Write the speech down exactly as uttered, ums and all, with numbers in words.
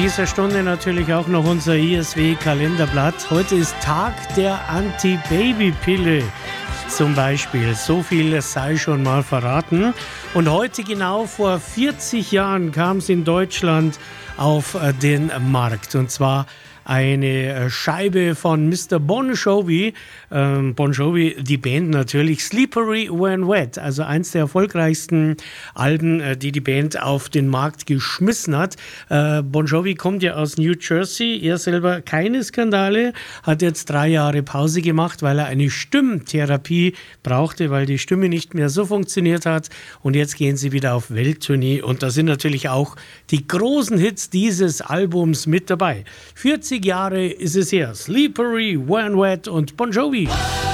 dieser Stunde natürlich auch noch unser I S W-Kalenderblatt. Heute ist Tag der Anti-Baby-Pille zum Beispiel. So viel sei schon mal verraten. Und heute genau vor vierzig Jahren kam es in Deutschland auf den Markt. Und zwar eine Scheibe von Mister Bon Jovi. Ähm, Bon Jovi, die Band natürlich, Slippery When Wet, also eins der erfolgreichsten Alben, die die Band auf den Markt geschmissen hat. Äh, Bon Jovi kommt ja aus New Jersey, er selber keine Skandale, hat jetzt drei Jahre Pause gemacht, weil er eine Stimmtherapie brauchte, weil die Stimme nicht mehr so funktioniert hat, und jetzt gehen sie wieder auf Welttournee und da sind natürlich auch die großen Hits dieses Albums mit dabei. vierzig Jahre ist es her. Slippery When Wet und Bon Jovi.